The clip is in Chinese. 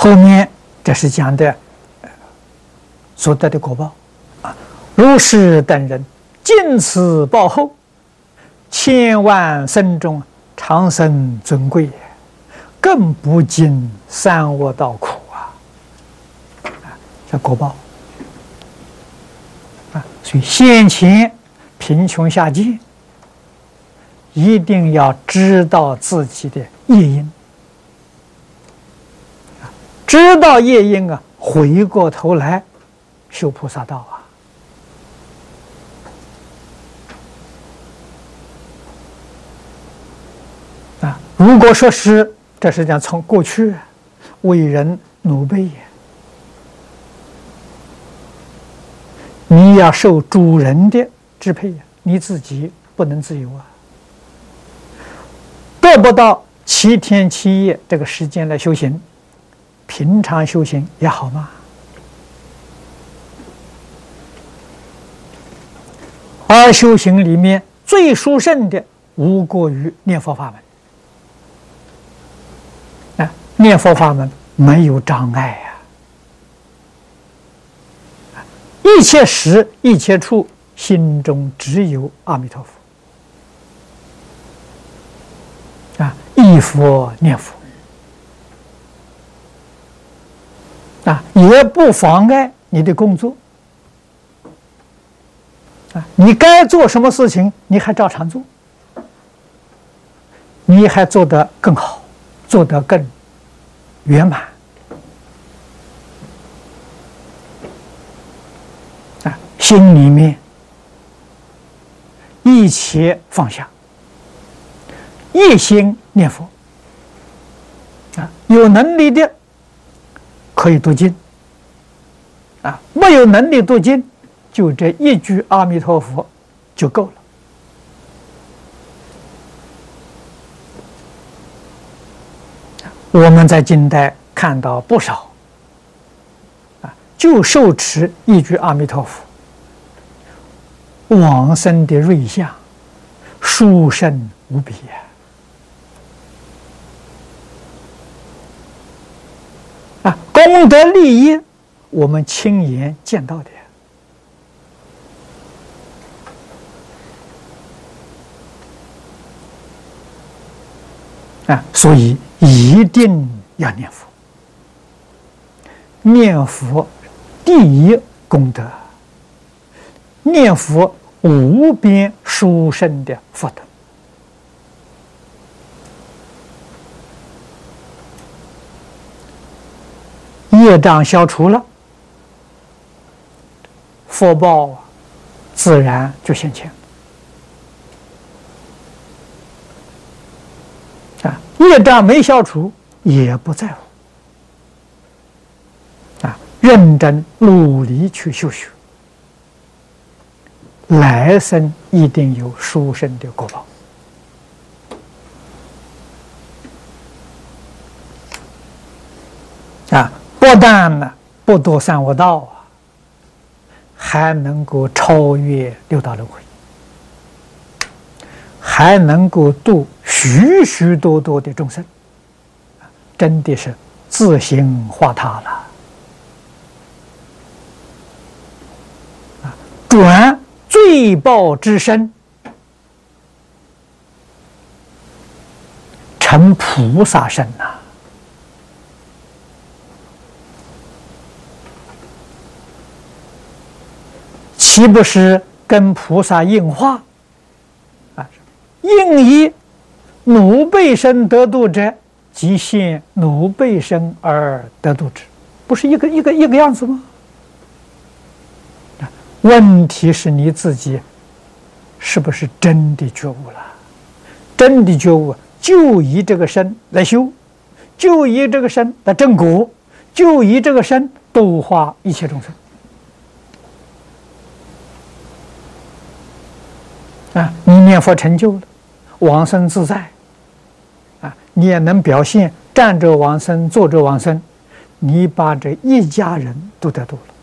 后面这是讲的所得的果报啊。如是等人，尽此报后，千万生中长生尊贵，更不经三恶道苦啊！这果报啊，所以先前贫穷下贱，一定要知道自己的业因，知道业因啊，回过头来修菩萨道啊！如果说是这是讲从过去为人奴婢，你要受主人的支配，你自己不能自由啊！得不到7天7夜这个时间来修行，平常修行也好吗？而修行里面最殊胜的，无过于念佛法门。念佛法门没有障碍啊！一切时一切处，心中只有阿弥陀佛啊！忆佛念佛啊，也不妨碍你的工作啊！你该做什么事情，你还照常做，你还做得更好，做得更圆满啊！心里面一切放下，一心念佛啊！有能力的可以读经啊，没有能力读经，就这一句阿弥陀佛就够了。我们在近代看到不少啊，就受持一句阿弥陀佛，往生的瑞相殊胜无比啊！功德利益，我们亲眼见到的啊！所以一定要念佛，念佛第一功德，念佛无边殊胜的福德。业障消除了，福报自然就现前啊！业障没消除也不在乎啊！认真努力去修学，来生一定有殊胜的果报啊！不但呢不堕三恶道啊，还能够超越六道轮回，还能够度许许多多的众生，真的是自行化他了啊！转罪报之身，成菩萨身呐！岂不是跟菩萨应化啊？应以奴婢身得度者，即现奴婢身而得度之，不是一个样子吗？问题是你自己是不是真的觉悟了？真的觉悟，就以这个身来修，就以这个身来正果，就以这个身度化一切众生。啊，你念佛成就了，往生自在，啊，你也能表现站着往生，坐着往生，你把这一家人都得度了。